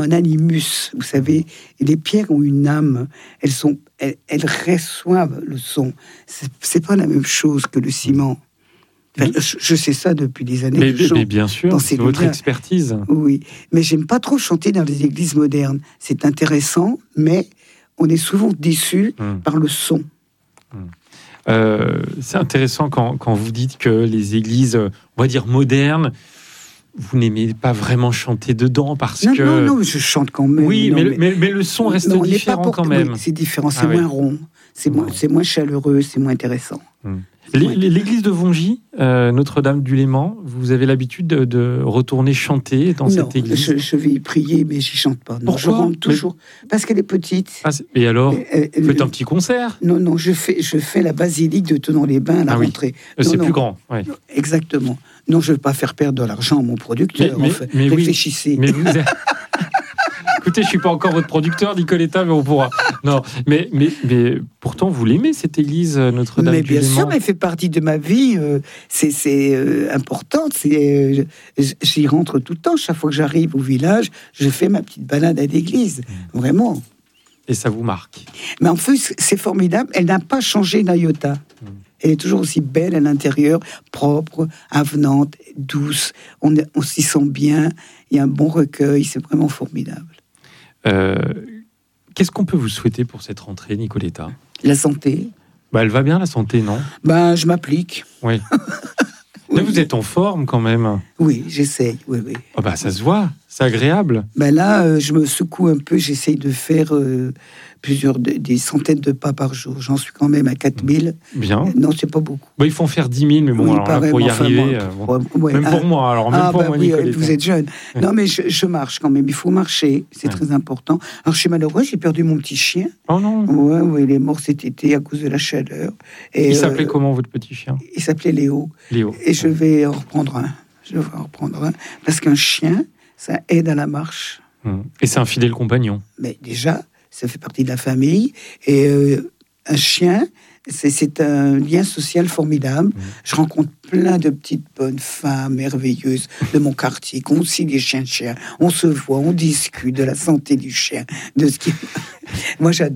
un animus. Vous savez, les pierres ont une âme. Elles reçoivent le son. C'est pas la même chose que le ciment. Enfin, je sais ça depuis des années. Mais bien sûr, c'est votre expertise. Oui, mais j'aime pas trop chanter dans les églises modernes. C'est intéressant, mais on est souvent déçu par le son. C'est intéressant quand vous dites que les églises, on va dire modernes, vous n'aimez pas vraiment chanter dedans parce que... Non, je chante quand même. Oui, mais le son reste différent quand même. Oui, c'est différent, c'est moins rond, c'est moins chaleureux, c'est moins intéressant. L'église de Vongy, Notre-Dame-du-Léman, vous avez l'habitude de retourner chanter dans cette église? Je vais y prier, mais j'y chante pas. Non, je rentre toujours, parce qu'elle est petite. Et alors, vous faites un petit concert? Non, je fais la basilique de Tenon-les-Bains à la rentrée. C'est plus grand. Ouais. Exactement. Non, je ne veux pas faire perdre de l'argent à mon producteur. Mais réfléchissez. Mais vous écoutez, je suis pas encore votre producteur, Nicoletta, mais on pourra. Non, mais pourtant, vous l'aimez, cette église Notre-Dame du Léman? Mais bien sûr, elle fait partie de ma vie. C'est important. J'y rentre tout le temps. Chaque fois que j'arrive au village, je fais ma petite balade à l'église. Vraiment. Et ça vous marque? Mais en plus, c'est formidable. Elle n'a pas changé d'un iota. Elle est toujours aussi belle à l'intérieur, propre, avenante, douce. On s'y sent bien. Il y a un bon recueil. C'est vraiment formidable. Qu'est-ce qu'on peut vous souhaiter pour cette rentrée, Nicoletta? La santé. Elle va bien, la santé, non? Je m'applique. Oui. Mais vous êtes en forme quand même. Oui, j'essaye. Oui. Ça se voit, c'est agréable. Là, je me secoue un peu. J'essaye de faire des centaines de pas par jour. J'en suis quand même à 4000. Bien. Non, c'est pas beaucoup. Il faut en faire 10 000, mais bon, alors là, pour y arriver... même pour moi, Nicoletta. Vous êtes jeune. Non, mais je marche quand même. Il faut marcher, c'est très important. Alors, je suis malheureux, j'ai perdu mon petit chien. Oh non. Oui, il est mort cet été à cause de la chaleur. Et, il s'appelait comment, votre petit chien? Il s'appelait Léo. Et je vais en reprendre un. Parce qu'un chien, ça aide à la marche. Et c'est un fidèle compagnon. Mais déjà, ça fait partie de la famille. Et un chien, c'est un lien social formidable. Je rencontre plein de petites bonnes femmes merveilleuses de mon quartier qui ont aussi des chiens de chien. On se voit, on discute de la santé du chien, de ce qui... Moi, j'adore.